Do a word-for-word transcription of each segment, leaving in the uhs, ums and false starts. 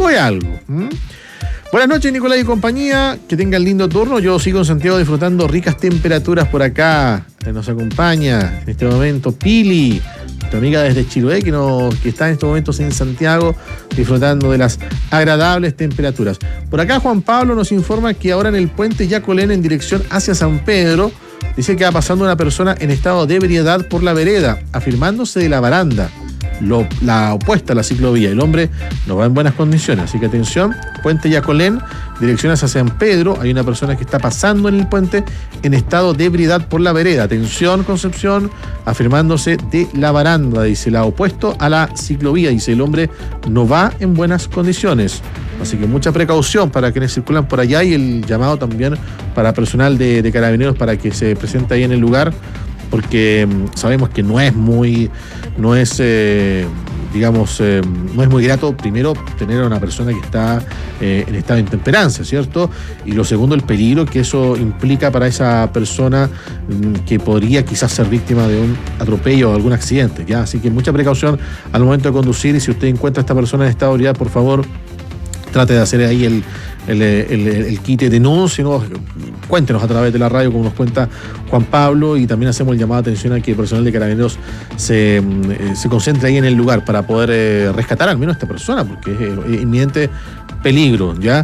algo es algo. ¿Mm? Buenas noches, Nicolás y compañía. Que tengan lindo turno. Yo sigo en Santiago disfrutando ricas temperaturas por acá. Nos acompaña en este momento Pili, tu amiga desde Chiloé, que, nos, que está en estos momentos en Santiago disfrutando de las agradables temperaturas. Por acá Juan Pablo nos informa que ahora en el puente Yacolén en dirección hacia San Pedro, dice que va pasando una persona en estado de ebriedad por la vereda, afirmándose de la baranda, lo, la opuesta a la ciclovía. El hombre no va en buenas condiciones, así que atención, puente Yacolén, dirección hacia San Pedro, hay una persona que está pasando en el puente en estado de ebriedad por la vereda. Atención, Concepción, afirmándose de la baranda, dice, la opuesto a la ciclovía, dice, el hombre no va en buenas condiciones. Así que mucha precaución para quienes circulan por allá y el llamado también para personal de, de carabineros para que se presente ahí en el lugar, porque sabemos que no es muy, no es, eh, digamos, eh, no es muy grato, primero, tener a una persona que está eh, en estado de intemperancia, ¿cierto? Y lo segundo, el peligro que eso implica para esa persona que podría quizás ser víctima de un atropello o algún accidente, ¿ya? Así que mucha precaución al momento de conducir, y si usted encuentra a esta persona en estado de ebriedad, por favor, trate de hacer ahí el, el, el, el kit de denuncia, ¿no? Cuéntenos a través de la radio, como nos cuenta Juan Pablo, y también hacemos el llamado de atención a que el personal de carabineros se, se concentre ahí en el lugar para poder eh, rescatar al menos a esta persona, porque es eh, inminente peligro, ¿ya?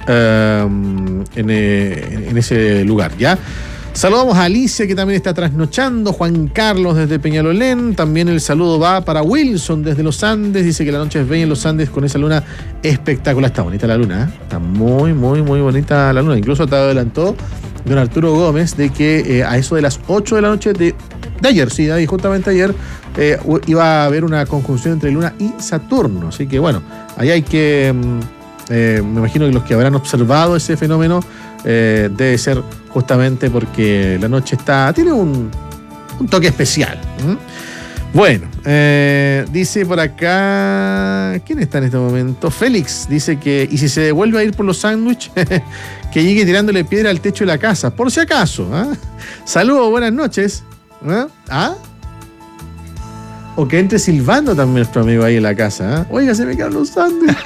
Uh, en, eh, en ese lugar, ¿ya? Saludamos a Alicia, que también está trasnochando, Juan Carlos desde Peñalolén, también el saludo va para Wilson desde los Andes, dice que la noche es bella en los Andes con esa luna espectacular. Está bonita la luna, ¿eh? Está muy, muy, muy bonita la luna. Incluso te adelantó don Arturo Gómez de que eh, a eso de las ocho de la noche de, de ayer, sí, de justamente ayer, eh, iba a haber una conjunción entre Luna y Saturno. Así que bueno, ahí hay que, eh, me imagino que los que habrán observado ese fenómeno, Eh, debe ser justamente porque la noche está tiene un, un toque especial. ¿Mm? Bueno, eh, dice por acá, ¿quién está en este momento? Félix dice que, y si se devuelve a ir por los sándwiches, que llegue tirándole piedra al techo de la casa, por si acaso. ¿eh? Saludos, buenas noches. ¿Eh? ¿Ah? O que entre silbando también nuestro amigo ahí en la casa. ¿eh? Oiga, se me quedan los sándwiches.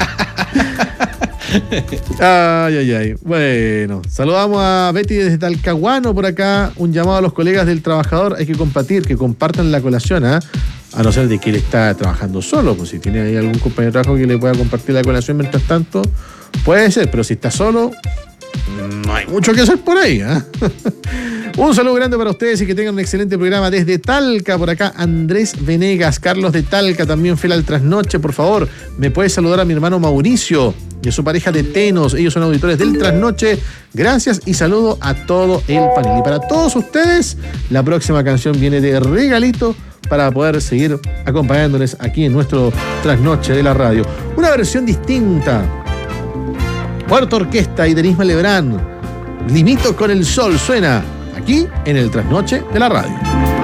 Ay, ay, ay. Bueno, saludamos a Betty desde Talcahuano por acá. Un llamado a los colegas del trabajador. Hay que compartir, que compartan la colación, ¿eh? A no ser de que él está trabajando solo. Pues si tiene ahí algún compañero de trabajo que le pueda compartir la colación mientras tanto, puede ser. Pero si está solo, no hay mucho que hacer por ahí, ¿eh? Un saludo grande para ustedes y que tengan un excelente programa desde Talca. Por acá Andrés Venegas, Carlos de Talca, también fiel al trasnoche. Por favor, me puede saludar a mi hermano Mauricio y a su pareja de Tenos. Ellos son auditores del trasnoche. Gracias y saludo a todo el panel. Y para todos ustedes, la próxima canción viene de regalito para poder seguir acompañándoles aquí en nuestro trasnoche de la radio. Una versión distinta. Puerto Orquesta y Denisma Lebrán. Limito con el sol suena aquí en el trasnoche de la radio.